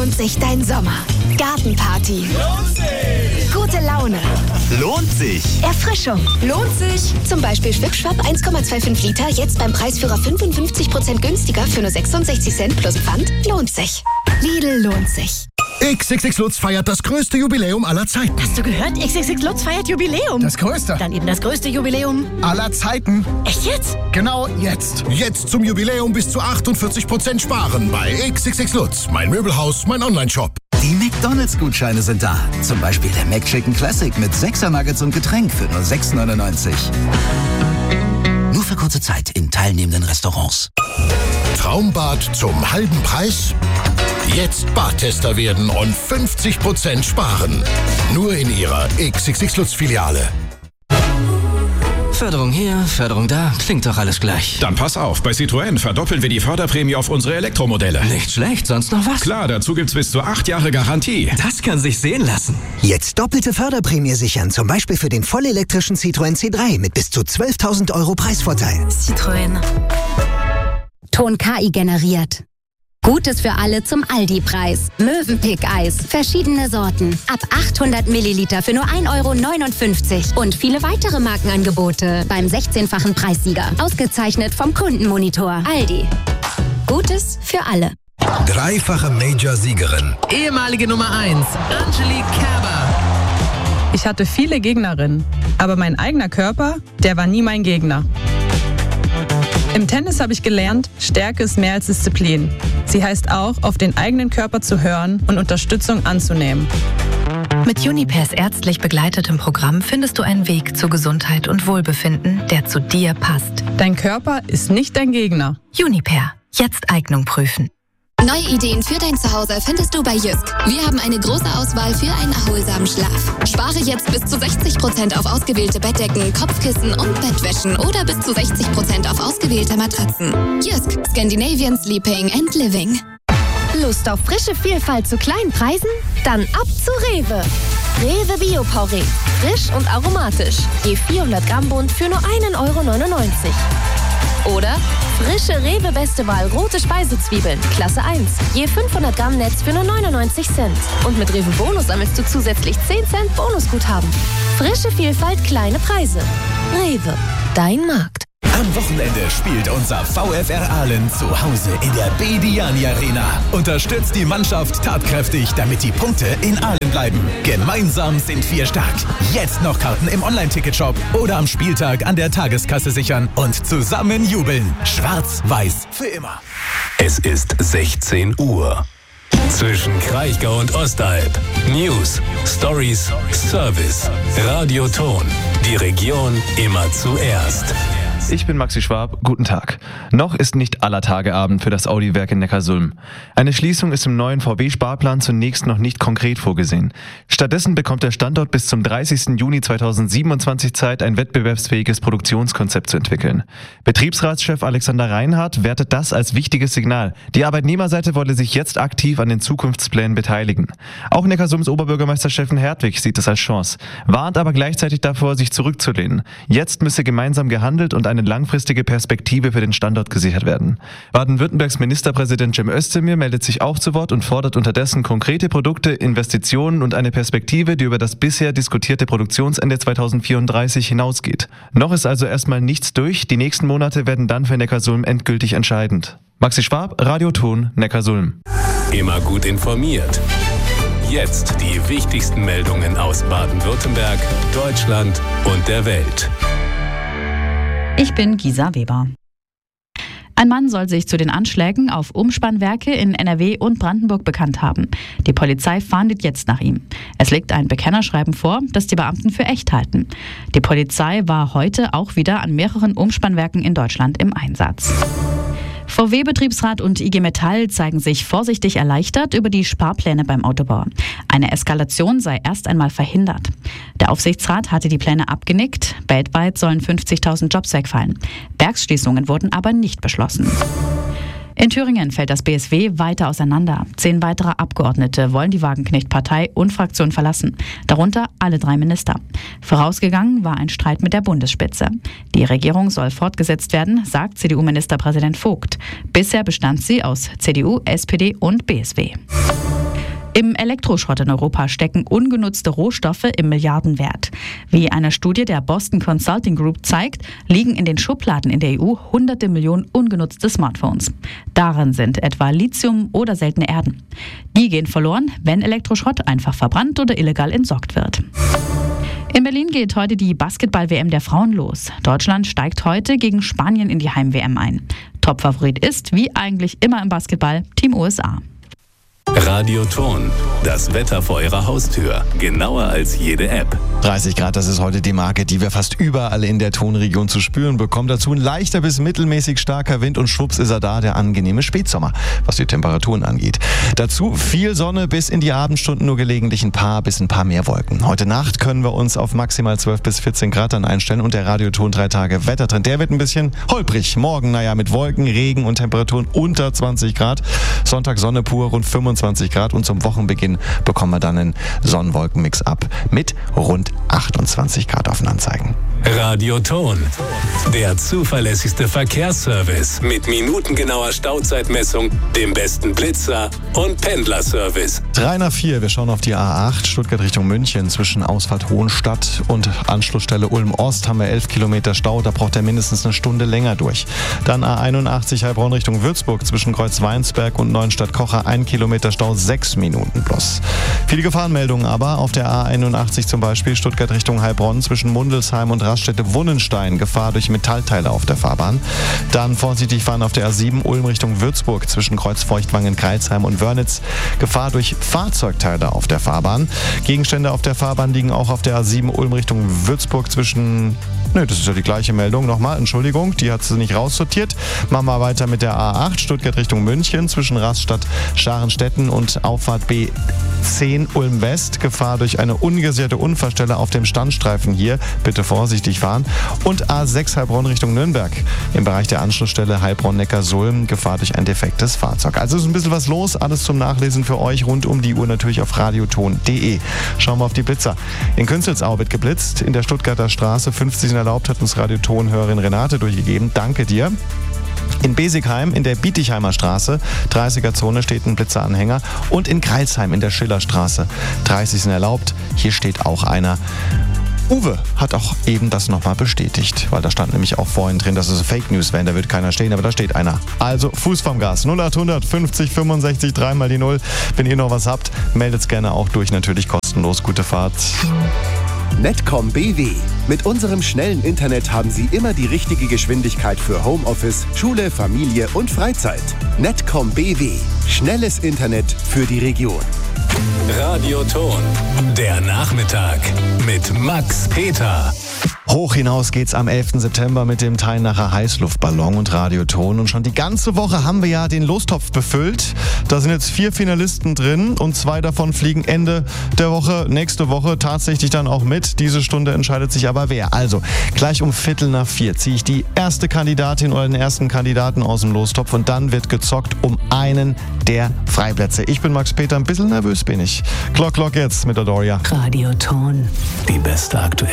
lohnt sich dein Sommer. Gartenparty. Lohnt sich. Gute Laune. Lohnt sich. Erfrischung. Lohnt sich. Zum Beispiel Schwipschwapp 1,25 Liter, jetzt beim Preisführer 55% günstiger für nur 66 Cent plus Pfand. Lohnt sich. Lidl lohnt sich. XXX Lutz feiert das größte Jubiläum aller Zeiten. Hast du gehört? XXX Lutz feiert Jubiläum. Das größte. Dann eben das größte Jubiläum aller Zeiten. Echt jetzt? Genau jetzt. Jetzt zum Jubiläum bis zu 48% sparen bei XXX Lutz. Mein Möbelhaus, mein Onlineshop. Die McDonalds-Gutscheine sind da. Zum Beispiel der McChicken Classic mit 6er Nuggets und Getränk für nur 6,99. Nur für kurze Zeit in teilnehmenden Restaurants. Traumbad zum halben Preis? Jetzt Badtester werden und 50% sparen. Nur in Ihrer XXX Lutz-Filiale. Förderung hier, Förderung da, klingt doch alles gleich. Dann pass auf, bei Citroën verdoppeln wir die Förderprämie auf unsere Elektromodelle. Nicht schlecht, sonst noch was? Klar, dazu gibt's bis zu 8 Jahre Garantie. Das kann sich sehen lassen. Jetzt doppelte Förderprämie sichern, zum Beispiel für den vollelektrischen Citroën C3 mit bis zu 12.000 € Preisvorteil. Citroën. Ton KI generiert. Gutes für alle zum Aldi-Preis. Mövenpick-Eis. Verschiedene Sorten. Ab 800 Milliliter für nur 1,59 € Und viele weitere Markenangebote beim 16-fachen Preissieger. Ausgezeichnet vom Kundenmonitor. Aldi. Gutes für alle. 3-fache Major-Siegerin. Ehemalige Nummer 1, Angelique Kerber. Ich hatte viele Gegnerinnen, aber mein eigener Körper, der war nie mein Gegner. Im Tennis habe ich gelernt, Stärke ist mehr als Disziplin. Sie heißt auch, auf den eigenen Körper zu hören und Unterstützung anzunehmen. Mit Junipers ärztlich begleitetem Programm findest du einen Weg zu Gesundheit und Wohlbefinden, der zu dir passt. Dein Körper ist nicht dein Gegner. Juniper. Jetzt Eignung prüfen. Neue Ideen für dein Zuhause findest du bei Jysk. Wir haben eine große Auswahl für einen erholsamen Schlaf. Spare jetzt bis zu 60% auf ausgewählte Bettdecken, Kopfkissen und Bettwäschen oder bis zu 60% auf ausgewählte Matratzen. Jysk. Scandinavian Sleeping and Living. Lust auf frische Vielfalt zu kleinen Preisen? Dann ab zu Rewe. Rewe Bio-Porree. Frisch und aromatisch. Je 400 Gramm Bund für nur 1,99 €. Oder frische Rewe Beste Wahl rote Speisezwiebeln, Klasse 1. Je 500 Gramm Netz für nur 99 Cent. Und mit Rewe Bonus sammelst du zusätzlich 10 Cent Bonusguthaben. Frische Vielfalt, kleine Preise. Rewe, dein Markt. Am Wochenende spielt unser VfR Aalen zu Hause in der Bediani Arena. Unterstützt die Mannschaft tatkräftig, damit die Punkte in Aalen bleiben. Gemeinsam sind wir stark. Jetzt noch Karten im Online-Ticketshop oder am Spieltag an der Tageskasse sichern und zusammen jubeln. Schwarz-Weiß für immer. Es ist 16 Uhr. Zwischen Kraichgau und Ostalb. News, Stories, Service. Radio Ton. Die Region immer zuerst. Ich bin Maxi Schwab, guten Tag. Noch ist nicht aller Tage Abend für das Audi-Werk in Neckarsulm. Eine Schließung ist im neuen VW-Sparplan zunächst noch nicht konkret vorgesehen. Stattdessen bekommt der Standort bis zum 30. Juni 2027 Zeit, ein wettbewerbsfähiges Produktionskonzept zu entwickeln. Betriebsratschef Alexander Reinhardt wertet das als wichtiges Signal. Die Arbeitnehmerseite wolle sich jetzt aktiv an den Zukunftsplänen beteiligen. Auch Neckarsulms Oberbürgermeister Steffen Hertwig sieht es als Chance, warnt aber gleichzeitig davor, sich zurückzulehnen. Jetzt müsse gemeinsam gehandelt und eine langfristige Perspektive für den Standort gesichert werden. Baden-Württembergs Ministerpräsident Cem Özdemir meldet sich auch zu Wort und fordert unterdessen konkrete Produkte, Investitionen und eine Perspektive, die über das bisher diskutierte Produktionsende 2034 hinausgeht. Noch ist also erstmal nichts durch, die nächsten Monate werden dann für Neckarsulm endgültig entscheidend. Maxi Schwab, Radio Ton, Neckarsulm. Immer gut informiert. Jetzt die wichtigsten Meldungen aus Baden-Württemberg, Deutschland und der Welt. Ich bin Gisa Weber. Ein Mann soll sich zu den Anschlägen auf Umspannwerke in NRW und Brandenburg bekannt haben. Die Polizei fahndet jetzt nach ihm. Es liegt ein Bekennerschreiben vor, das die Beamten für echt halten. Die Polizei war heute auch wieder an mehreren Umspannwerken in Deutschland im Einsatz. VW-Betriebsrat und IG Metall zeigen sich vorsichtig erleichtert über die Sparpläne beim Autobauer. Eine Eskalation sei erst einmal verhindert. Der Aufsichtsrat hatte die Pläne abgenickt. Weltweit sollen 50.000 Jobs wegfallen. Werksschließungen wurden aber nicht beschlossen. In Thüringen fällt das BSW weiter auseinander. 10 weitere Abgeordnete wollen die Wagenknecht-Partei und Fraktion verlassen. Darunter alle 3 Minister. Vorausgegangen war ein Streit mit der Bundesspitze. Die Regierung soll fortgesetzt werden, sagt CDU-Ministerpräsident Vogt. Bisher bestand sie aus CDU, SPD und BSW. Im Elektroschrott in Europa stecken ungenutzte Rohstoffe im Milliardenwert. Wie eine Studie der Boston Consulting Group zeigt, liegen in den Schubladen in der EU hunderte Millionen ungenutzte Smartphones. Darin sind etwa Lithium oder seltene Erden. Die gehen verloren, wenn Elektroschrott einfach verbrannt oder illegal entsorgt wird. In Berlin geht heute die Basketball-WM der Frauen los. Deutschland steigt heute gegen Spanien in die Heim-WM ein. Topfavorit ist, wie eigentlich immer im Basketball, Team USA. Radio Ton, das Wetter vor Ihrer Haustür. Genauer als jede App. 30 Grad, das ist heute die Marke, die wir fast überall in der Tonregion zu spüren bekommen. Dazu ein leichter bis mittelmäßig starker Wind und schwupps ist er da, der angenehme Spätsommer, was die Temperaturen angeht. Dazu viel Sonne, bis in die Abendstunden nur gelegentlich ein paar mehr Wolken. Heute Nacht können wir uns auf maximal 12 bis 14 Grad dann einstellen und der Radioton 3 Tage Wettertrend, der wird ein bisschen holprig. Morgen, mit Wolken, Regen und Temperaturen unter 20 Grad. Sonntag Sonne pur, rund 25 Grad und zum Wochenbeginn bekommen wir dann einen Sonnenwolkenmix ab mit rund 28 Grad auf den Anzeigen. Radio Ton, der zuverlässigste Verkehrsservice mit minutengenauer Stauzeitmessung, dem besten Blitzer und Pendlerservice. 3 nach 4, wir schauen auf die A8, Stuttgart Richtung München. Zwischen Ausfahrt Hohenstadt und Anschlussstelle Ulm-Ost haben wir 11 Kilometer Stau, da braucht er mindestens eine Stunde länger durch. Dann A81 Heilbronn Richtung Würzburg, zwischen Kreuz-Weinsberg und Neuenstadt-Kocher 1 Kilometer Stau, 6 Minuten plus. Viele Gefahrenmeldungen aber auf der A81 zum Beispiel, Stuttgart Richtung Heilbronn, zwischen Mundelsheim und Raststätte Wunnenstein, Gefahr durch Metallteile auf der Fahrbahn. Dann vorsichtig fahren auf der A7 Ulm Richtung Würzburg, zwischen Kreuzfeuchtwangen, Kreilsheim und Wörnitz, Gefahr durch Fahrzeugteile auf der Fahrbahn. Gegenstände auf der Fahrbahn liegen auch auf der A7 Ulm Richtung Würzburg zwischen... das ist ja die gleiche Meldung. Nochmal, Entschuldigung, die hat sie nicht raussortiert. Machen wir weiter mit der A8, Stuttgart Richtung München, zwischen Rastatt, Scharenstetten und Auffahrt B10 Ulm West. Gefahr durch eine ungesicherte Unfallstelle auf dem Standstreifen hier. Bitte vorsichtig fahren. Und A6 Heilbronn Richtung Nürnberg. Im Bereich der Anschlussstelle Heilbronn-Neckar-Sulm. Gefahr durch ein defektes Fahrzeug. Also ist ein bisschen was los. Alles zum Nachlesen für euch rund um die Uhr natürlich auf radioton.de. Schauen wir auf die Blitzer. In Künzelsau wird geblitzt. In der Stuttgarter Straße 50 erlaubt, hat uns Radioton-Hörerin Renate durchgegeben. Danke dir. In Besigheim in der Bietigheimer Straße, 30er-Zone, steht ein Blitzeranhänger. Und in Kreilsheim in der Schillerstraße, 30 sind erlaubt. Hier steht auch einer. Uwe hat auch eben das nochmal bestätigt, weil da stand nämlich auch vorhin drin, dass es Fake News wären, da wird keiner stehen, aber da steht einer. Also Fuß vom Gas, 0800 50 65 3 mal die 0. Wenn ihr noch was habt, meldet es gerne auch durch, natürlich kostenlos. Gute Fahrt. Netcom BW. Mit unserem schnellen Internet haben Sie immer die richtige Geschwindigkeit für Homeoffice, Schule, Familie und Freizeit. Netcom BW. Schnelles Internet für die Region. Radio Ton, der Nachmittag mit Max Peter. Hoch hinaus geht's am 11. September mit dem Teilnacher Heißluftballon und Radioton. Und schon die ganze Woche haben wir ja den Lostopf befüllt. Da sind jetzt 4 Finalisten drin und 2 davon fliegen Ende der Woche, nächste Woche tatsächlich dann auch mit. Diese Stunde entscheidet sich aber wer. Also gleich um 3:45 ziehe ich die erste Kandidatin oder den ersten Kandidaten aus dem Lostopf und dann wird gezockt um einen der Freiplätze. Ich bin Max Peter, ein bisschen nervös bin ich. Glock jetzt mit der Doria. Radioton, die beste aktuelle